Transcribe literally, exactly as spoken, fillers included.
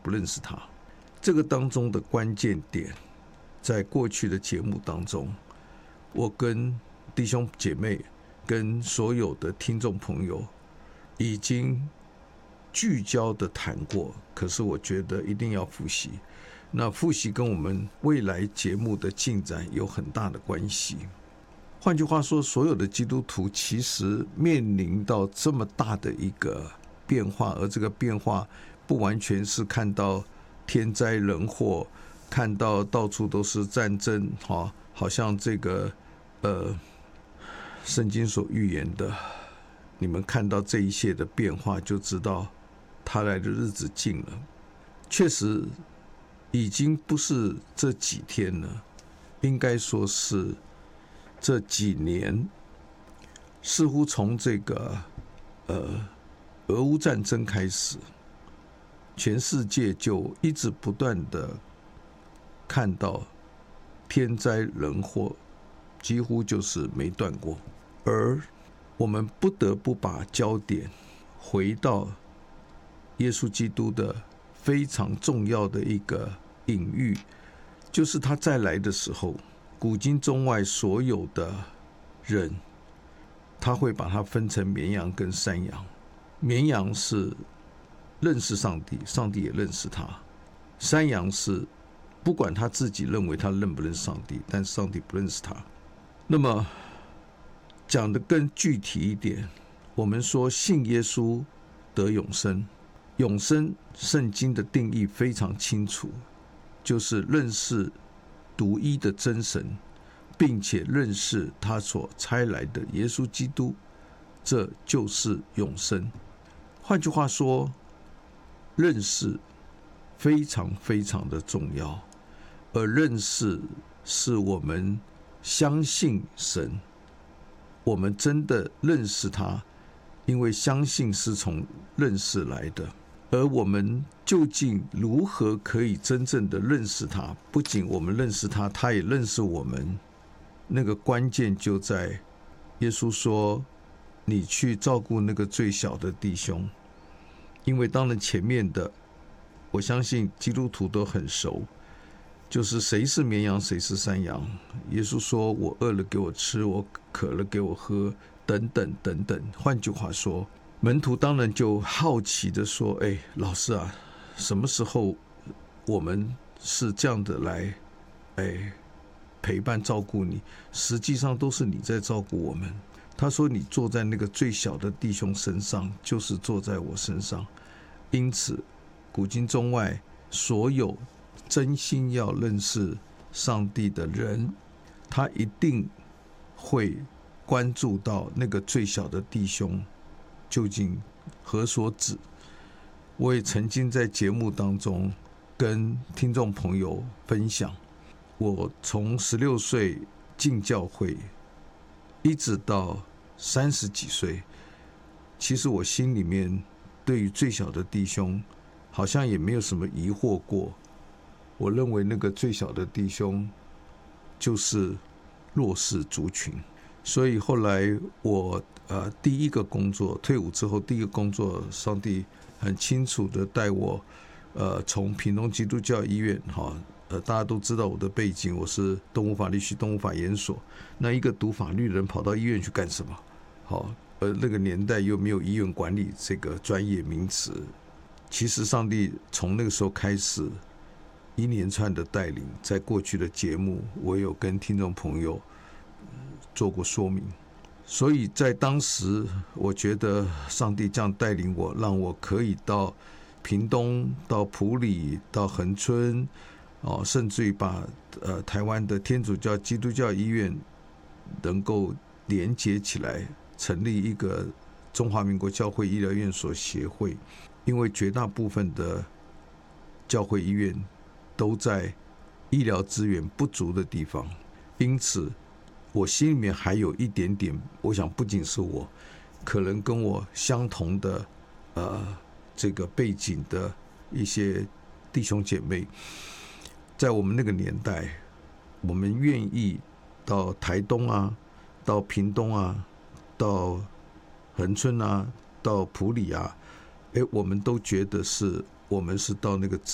不认识他。这个当中的关键点，在过去的节目当中，我跟弟兄姐妹跟所有的听众朋友已经聚焦的谈过，可是我觉得一定要复习。那复习跟我们未来节目的进展有很大的关系。换句话说，所有的基督徒其实面临到这么大的一个变化，而这个变化不完全是看到天灾人祸，看到到处都是战争，好像这个呃圣经所预言的，你们看到这一切的变化，就知道他来的日子近了。确实已经不是这几天了，应该说是这几年，似乎从这个呃俄乌战争开始，全世界就一直不断的看到天灾人祸，几乎就是没断过。而我们不得不把焦点回到耶稣基督的非常重要的一个隐喻，就是他再来的时候，古今中外所有的人，他会把它分成绵羊跟山羊。绵羊是认识上帝，上帝也认识他；山羊是不管他自己认为他认不认识上帝，但上帝不认识他。那么讲得更具体一点，我们说信耶稣得永生。永生圣经的定义非常清楚，就是认识独一的真神，并且认识他所差来的耶稣基督，这就是永生。换句话说，认识非常非常的重要，而认识是我们相信神，我们真的认识他，因为相信是从认识来的。而我们究竟如何可以真正的认识他？不仅我们认识他，他也认识我们。那个关键就在耶稣说：“你去照顾那个最小的弟兄。”因为当然前面的，我相信基督徒都很熟，就是谁是绵羊，谁是山羊。耶稣说：“我饿了给我吃，我渴了给我喝，等等等等。”换句话说，门徒当然就好奇的说：“哎，老师啊，什么时候我们是这样的来，哎，陪伴照顾你？实际上都是你在照顾我们。”他说：“你坐在那个最小的弟兄身上，就是坐在我身上。”因此，古今中外所有真心要认识上帝的人，他一定会关注到那个最小的弟兄究竟何所指。我也曾经在节目当中跟听众朋友分享，我从十六岁进教会，一直到三十几岁，其实我心里面对于最小的弟兄好像也没有什么疑惑过。我认为那个最小的弟兄就是弱势族群。所以后来我呃第一个工作，退伍之后第一个工作，上帝很清楚的带我呃从屏东基督教医院哈呃大家都知道我的背景，我是动物法律系动物法研所。那一个读法律的人跑到医院去干什么？好，而那个年代又没有医院管理这个专业名词。其实上帝从那个时候开始一连串的带领，在过去的节目我有跟听众朋友做过说明。所以在当时我觉得上帝这样带领我，让我可以到屏东，到埔里，到恒春，哦，甚至于把呃台湾的天主教基督教医院能够连接起来，成立一个中华民国教会医疗院所协会。因为绝大部分的教会医院都在医疗资源不足的地方，因此我心里面还有一点点，我想不仅是我，可能跟我相同的呃这个背景的一些弟兄姐妹，在我们那个年代，我们愿意到台东啊，到屏东啊，到恒春啊，到埔里啊，哎，我们都觉得是我们是到那个